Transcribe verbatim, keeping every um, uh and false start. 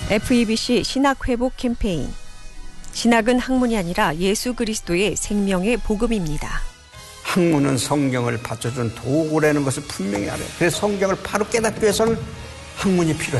에프이비씨 신학회복 캠페인. 신학은 학문이 아니라 예수 그리스도의 생명의 복음입니다. 학문은 성경을 받쳐준 도구라는 것을 분명히 알아요. 그래서 성경을 바로 깨닫기 위해서는 학문이 필요해요.